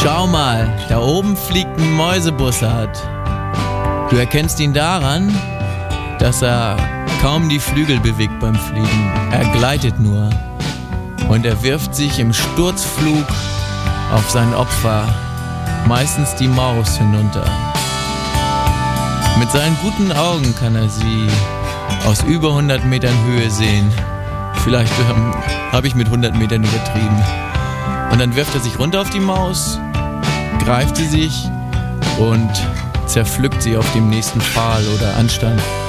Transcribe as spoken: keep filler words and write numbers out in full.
Schau mal, da oben fliegt ein Mäusebussard. Du erkennst ihn daran, dass er kaum die Flügel bewegt beim Fliegen. Er gleitet nur. Und er wirft sich im Sturzflug auf sein Opfer, meistens die Maus, hinunter. Mit seinen guten Augen kann er sie aus über hundert Metern Höhe sehen. Vielleicht ähm, habe ich mit hundert Metern übertrieben. Und dann wirft er sich runter auf die Maus, greift sie sich und zerpflückt sie auf dem nächsten Pfahl oder Anstand.